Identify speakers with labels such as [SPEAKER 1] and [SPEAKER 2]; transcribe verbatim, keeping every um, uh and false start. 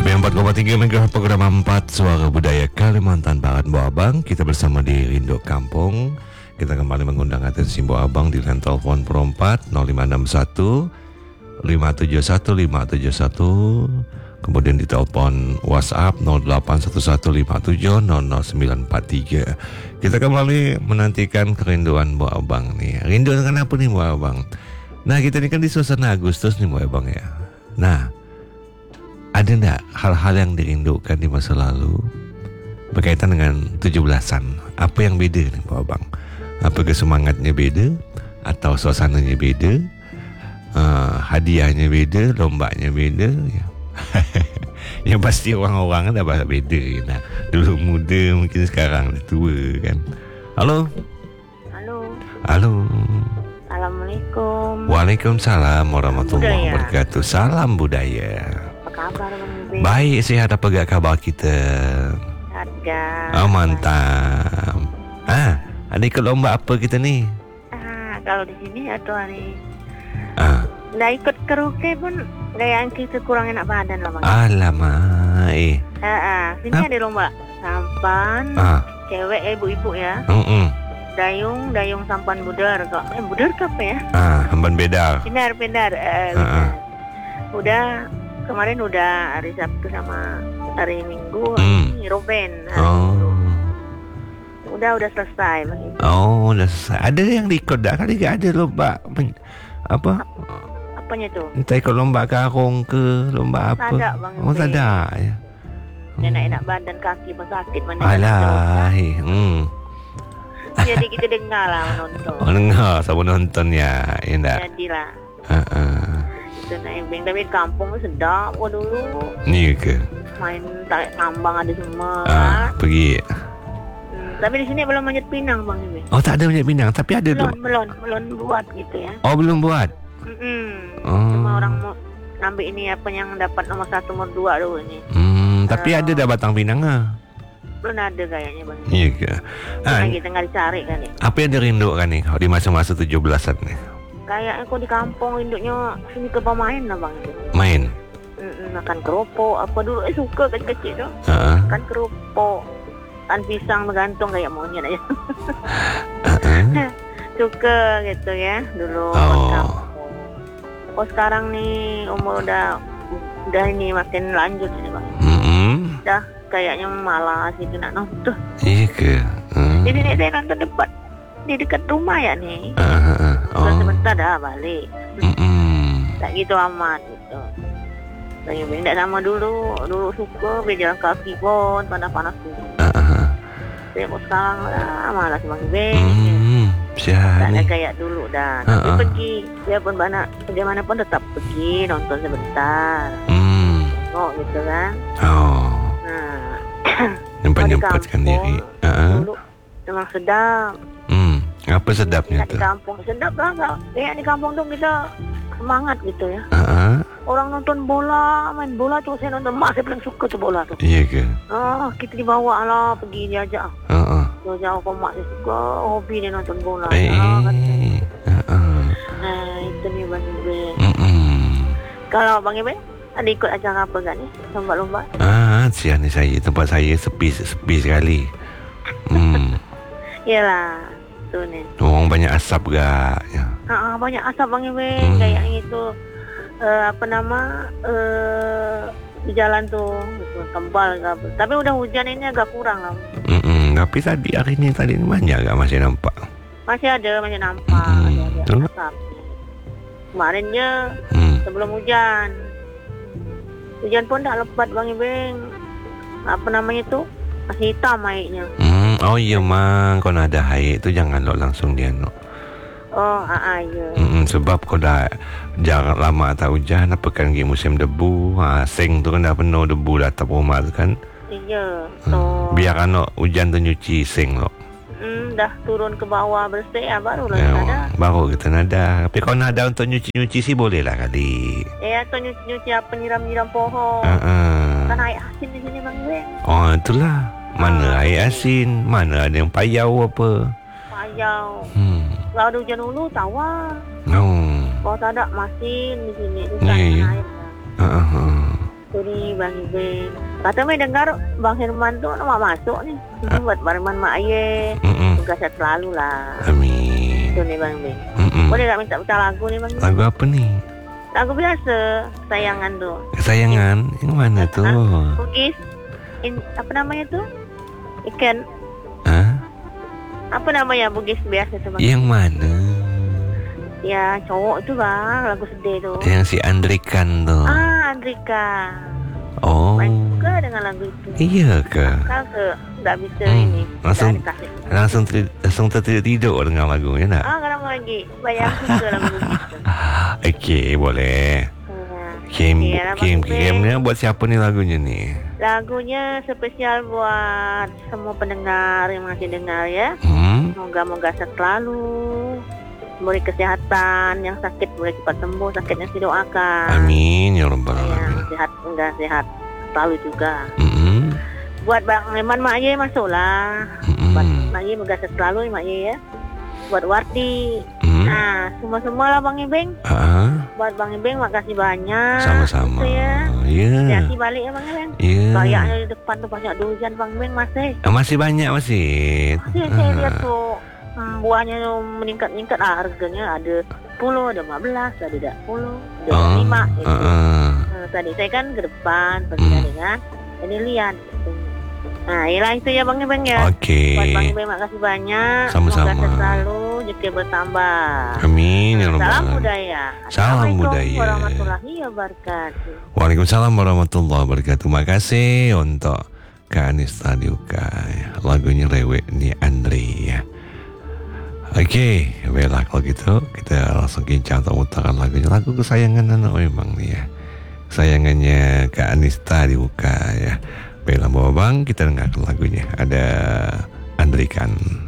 [SPEAKER 1] sembilan puluh empat koma tiga MHz program empat Suara Budaya Kalimantan Barat Mbok Abang. Kita bersama di Rindu Kampung. Kita kembali mengundang atensi Mbok Abang di line telepon perempat nol lima enam satu lima tujuh satu lima tujuh satu. Kemudian di telepon WhatsApp nol delapan satu satu lima tujuh nol nol sembilan empat tiga. Kita kembali menantikan kerinduan Mbok Abang nih. Rindu dengan apa nih Mbok Abang? Nah, kita ini kan di suasana Agustus nih Mbok Abang ya. Nah, ada enggak hal-hal yang dirindukan di masa lalu berkaitan dengan tujuh belasan? Apa yang beda nih Mbok Abang? Apakah semangatnya beda atau suasananya beda? Uh, hadiahnya beda, lombanya beda ya. Yang pasti orang-orang dah beda. Nah, dulu muda, mungkin sekarang dah tua kan. Halo.
[SPEAKER 2] Halo.
[SPEAKER 1] Halo.
[SPEAKER 2] Assalamualaikum.
[SPEAKER 1] Waalaikumsalam warahmatullahi wabarakatuh. Salam budaya.
[SPEAKER 2] Apa kabar Bang Ube?
[SPEAKER 1] Baik, sehat apa gak kabar kita?
[SPEAKER 2] Harga.
[SPEAKER 1] Oh, mantap. Ah, ada ikut lomba apa kita ni?
[SPEAKER 2] Ah, kalau di sini atau hari.
[SPEAKER 1] Ah.
[SPEAKER 2] Dah ikut karaoke pun gaya kita kurang enak badan lah Bang.
[SPEAKER 1] Alamak. Eh.
[SPEAKER 2] Ah, ah. Sini
[SPEAKER 1] ah.
[SPEAKER 2] ada lomba sampan.
[SPEAKER 1] Ah.
[SPEAKER 2] Cewek eh, ibu-ibu ya.
[SPEAKER 1] Mm-mm.
[SPEAKER 2] Dayung, dayung sampan budar kok. Eh, budar ke apa ya?
[SPEAKER 1] Ah, hamban bedar.
[SPEAKER 2] Benar, benar. Uh,
[SPEAKER 1] ah, ah.
[SPEAKER 2] Udah kemarin udah hari Sabtu sama hari Minggu
[SPEAKER 1] mm.
[SPEAKER 2] ini Roben.
[SPEAKER 1] Oh.
[SPEAKER 2] Udah udah selesai Bang.
[SPEAKER 1] Oh, udah selesai. Ada yang diikut dah kali gak ada lomba apa?
[SPEAKER 2] Apanya tuh?
[SPEAKER 1] Entah ikut lomba karung ke lomba apa?
[SPEAKER 2] Tak ada Bang.
[SPEAKER 1] Oh, tak ada ya.
[SPEAKER 2] Enak-enak badan kaki pun sakit mana.
[SPEAKER 1] Alah. Hmm.
[SPEAKER 2] Jadi kita dengar lah menonton.
[SPEAKER 1] Oh, dengar sama nonton ya. Indah.
[SPEAKER 2] Jadilah.
[SPEAKER 1] Uh-uh.
[SPEAKER 2] Itu naik beng. Tapi kampung tu sedap kok dulu.
[SPEAKER 1] Ni ke?
[SPEAKER 2] Main tarik tambang ada semua.
[SPEAKER 1] Ah, pergi.
[SPEAKER 2] Hmm, tapi di sini belum manjat pinang Bang Ibe.
[SPEAKER 1] Oh, tak ada manjat pinang. Tapi ada
[SPEAKER 2] belum,
[SPEAKER 1] tu.
[SPEAKER 2] Belum, belum buat gitu ya.
[SPEAKER 1] Oh, belum buat?
[SPEAKER 2] Mm-mm.
[SPEAKER 1] Oh.
[SPEAKER 2] Cuma orang mau ambil ini apa yang dapat nomor satu, nomor dua dulu ini.
[SPEAKER 1] Hmm, tapi
[SPEAKER 2] uh,
[SPEAKER 1] ada dah batang pinang ah.
[SPEAKER 2] Belum ada kayaknya Bang.
[SPEAKER 1] Iya ke?
[SPEAKER 2] Ah, kita tengah dicari kan ya.
[SPEAKER 1] Apa yang dirindukan nih di masa-masa tujuh belasan nih?
[SPEAKER 2] Kayaknya kok di kampung induknya sini ke pemain lah Bang.
[SPEAKER 1] Main?
[SPEAKER 2] Mm-mm, makan keropok apa dulu eh suka kecil-kecil tu.
[SPEAKER 1] Uh-huh.
[SPEAKER 2] Makan keropok, kan pisang bergantung kayak monyet aja.
[SPEAKER 1] Uh-huh.
[SPEAKER 2] Suka gitu ya dulu.
[SPEAKER 1] Oh.
[SPEAKER 2] Oh sekarang nih umur udah udah ini makin lanjut ini Bang.
[SPEAKER 1] Mm-hmm.
[SPEAKER 2] Dah kayaknya malas gitu nak nonton.
[SPEAKER 1] Iya ke? Uh.
[SPEAKER 2] Jadi nih saya nonton debat di dekat rumah ya nih.
[SPEAKER 1] Uh-huh. Oh.
[SPEAKER 2] Sebentar dah balik.
[SPEAKER 1] Mm-hmm.
[SPEAKER 2] Tak gitu amat gitu. Saya tidak sama dulu. Dulu suka berjalan kaki pun panas-panas tu.
[SPEAKER 1] Uh-huh.
[SPEAKER 2] Saya kok sekarang lah malas Bang Beng.
[SPEAKER 1] Mm-hmm.
[SPEAKER 2] Tak ada
[SPEAKER 1] Siapa
[SPEAKER 2] kayak dulu dah. Tapi
[SPEAKER 1] uh-uh.
[SPEAKER 2] pergi biarpun mana bagaimanapun tetap pergi nonton sebentar.
[SPEAKER 1] Hmm.
[SPEAKER 2] Tengok gitu kan.
[SPEAKER 1] Oh.
[SPEAKER 2] Nah.
[SPEAKER 1] Nyempat-nyempatkan diri. Uh-huh.
[SPEAKER 2] Dulu memang sedap.
[SPEAKER 1] Hmm. Apa sedapnya
[SPEAKER 2] Di
[SPEAKER 1] tu?
[SPEAKER 2] kampung sedap lah. Kayak di kampung tu kita semangat gitu ya.
[SPEAKER 1] Uh-huh.
[SPEAKER 2] Orang nonton bola, main bola tu saya nonton. Mak saya paling suka tu bola tu.
[SPEAKER 1] Iya ke?
[SPEAKER 2] Ah, kita dibawa lah pergi diajak.
[SPEAKER 1] Uh-uh.
[SPEAKER 2] Jauh-jauh kau mak saya suka hobi dia nonton bola.
[SPEAKER 1] Eh.
[SPEAKER 2] Ah, kan.
[SPEAKER 1] Uh-uh.
[SPEAKER 2] Nah, itu ni Bang Ibe.
[SPEAKER 1] Mm-mm.
[SPEAKER 2] Kalau Bang Ibe ada ikut acara apa kan ni? Lomba-lomba?
[SPEAKER 1] Ah, sian ni saya. Tempat saya sepi sepi sekali. Hmm.
[SPEAKER 2] Yalah, tu ni.
[SPEAKER 1] Orang banyak asap gak ya.
[SPEAKER 2] Ha, banyak asap Bang Ibe.
[SPEAKER 1] Hmm.
[SPEAKER 2] Kayak itu uh, apa nama uh, di jalan tu kembal ke apa. Tapi udah hujan ini agak kurang lah.
[SPEAKER 1] Mm-mm. Tapi tadi hari ni tadi ni banyak gak masih nampak?
[SPEAKER 2] Masih ada, masih nampak.
[SPEAKER 1] Hmm.
[SPEAKER 2] Ada, ada asap. Kemarin je
[SPEAKER 1] Hmm.
[SPEAKER 2] sebelum hujan. Hujan pun tak lebat Bang Ibeng. Apa namanya tu? Masih hitam airnya.
[SPEAKER 1] Hmm. Oh iya mang, kau nak ada air tu jangan lo langsung dia no.
[SPEAKER 2] Oh, ah, ah ya.
[SPEAKER 1] Mm-mm. Sebab kau dah jangan lama tak hujan, apa kan lagi musim debu. Ha, seng tu kan dah penuh debu dah atas rumah tu kan.
[SPEAKER 2] Iya.
[SPEAKER 1] Hmm.
[SPEAKER 2] So,
[SPEAKER 1] Biar kan lo hujan tu nyuci seng lo.
[SPEAKER 2] mm, dah turun ke bawah bersih ya, baru lah
[SPEAKER 1] Ya,
[SPEAKER 2] ada.
[SPEAKER 1] baru kita nada. Tapi kau nada untuk nyuci-nyuci sih boleh lah kali.
[SPEAKER 2] Eh, atau nyuci-nyuci apa nyiram-nyiram pohon.
[SPEAKER 1] Uh-uh.
[SPEAKER 2] Kan air asin di sini Bang Ibeng.
[SPEAKER 1] Oh itulah. Mana
[SPEAKER 2] Ah.
[SPEAKER 1] air asin, mana ada yang payau apa.
[SPEAKER 2] Payau.
[SPEAKER 1] Hmm.
[SPEAKER 2] Kalau ada hujan dulu tawar.
[SPEAKER 1] Oh.
[SPEAKER 2] Kalau tak ada masin di sini. Itu
[SPEAKER 1] Ya,
[SPEAKER 2] kan
[SPEAKER 1] ya.
[SPEAKER 2] air.
[SPEAKER 1] Uh-uh.
[SPEAKER 2] Itu nih Bang Ibing. Kata Mai dengar Bang Herman tuh mau masuk nih. Itu buat Barman Mak Aye.
[SPEAKER 1] Mm-mm.
[SPEAKER 2] Semoga sehat selalu lah.
[SPEAKER 1] Amin.
[SPEAKER 2] Itu nih Bang Ibing.
[SPEAKER 1] Mm-mm.
[SPEAKER 2] Boleh gak minta-minta lagu nih Bang Ibing?
[SPEAKER 1] Lagu apa nih?
[SPEAKER 2] Lagu biasa, Sayangan tuh.
[SPEAKER 1] Kesayangan yang mana tuh?
[SPEAKER 2] Bugis. In, apa namanya tuh? Ikan.
[SPEAKER 1] Hah?
[SPEAKER 2] Apa namanya Bugis biasa tuh Bang?
[SPEAKER 1] Yang mana?
[SPEAKER 2] Ya cowok itu Bang, lagu sedih tuh.
[SPEAKER 1] Yang si Andrikan tuh.
[SPEAKER 2] Ah, Andrika.
[SPEAKER 1] Oh.
[SPEAKER 2] Main juga dengan lagu itu.
[SPEAKER 1] Iya ke?
[SPEAKER 2] Kalau ke nggak bisa
[SPEAKER 1] Hmm,
[SPEAKER 2] ini.
[SPEAKER 1] langsung-
[SPEAKER 2] nggak dikasih.
[SPEAKER 1] Langsung ter- langsung tertidur tidur dengan lagunya nak?
[SPEAKER 2] Ah, kadang lagi bayang juga lagu begitu.
[SPEAKER 1] Oke, boleh.
[SPEAKER 2] Ya.
[SPEAKER 1] Kim,
[SPEAKER 2] Iya, lah,
[SPEAKER 1] Kim,
[SPEAKER 2] Bang Ibing.
[SPEAKER 1] Kimnya buat siapa nih lagunya nih?
[SPEAKER 2] Lagunya spesial buat semua pendengar yang masih dengar ya.
[SPEAKER 1] Hmm?
[SPEAKER 2] Moga-moga sehat selalu. Beri kesehatan, yang sakit boleh cepat sembuh, sakitnya didoakan.
[SPEAKER 1] Amin ya rabbal
[SPEAKER 2] Yang
[SPEAKER 1] alamin.
[SPEAKER 2] sehat enggak sehat selalu juga.
[SPEAKER 1] Mm-mm.
[SPEAKER 2] Buat Bang Leman Mak Ye masuklah. Buat
[SPEAKER 1] Mm-mm.
[SPEAKER 2] Mak Ye moga sehat selalu Mak Ye ya. Buat Wardi.
[SPEAKER 1] Mm.
[SPEAKER 2] Nah, semua-semua lah Bang Ibing.
[SPEAKER 1] Ah,
[SPEAKER 2] Buat Bang Ibing makasih banyak.
[SPEAKER 1] sama-sama.
[SPEAKER 2] Gitu ya.
[SPEAKER 1] Iya.
[SPEAKER 2] Hati balik ya Bang Ibing.
[SPEAKER 1] Iya.
[SPEAKER 2] Kayaknya di depan tuh banyak hujan Bang Ibing masih.
[SPEAKER 1] Ah, masih banyak masih.
[SPEAKER 2] Masih saya lihat tuh hmm, buahnya tuh meningkat-meningkat ah, harganya ada sepuluh, ada lima belas, ada tidak sepuluh, ada
[SPEAKER 1] Oh,
[SPEAKER 2] lima gitu.
[SPEAKER 1] ah, ah.
[SPEAKER 2] Nah, tadi saya kan ke depan pergi
[SPEAKER 1] Hmm.
[SPEAKER 2] dengan ini lihat. Gitu. Nah, iyalah itu ya Bang Ibing ya.
[SPEAKER 1] Oke.
[SPEAKER 2] Buat Bang Ibing makasih banyak.
[SPEAKER 1] Sama-sama.
[SPEAKER 2] Semoga sehat selalu, rezeki bertambah.
[SPEAKER 1] Amin ya rabbal
[SPEAKER 2] Salam
[SPEAKER 1] alamin.
[SPEAKER 2] budaya.
[SPEAKER 1] Salam
[SPEAKER 2] Assalamualaikum
[SPEAKER 1] budaya.
[SPEAKER 2] warahmatullahi wabarakatuh.
[SPEAKER 1] Waalaikumsalam warahmatullahi wabarakatuh. Terima kasih untuk Kak Anista Diuka. Lagunya Rewek nih Andre ya. Oke, baiklah kalau gitu kita langsung kincang untuk mutakan lagunya. Lagu kesayangan anak memang nih ya. Kesayangannya Kak Anista Diuka ya. Baiklah Bapak Bang, kita dengarkan lagunya. Ada Andrikan.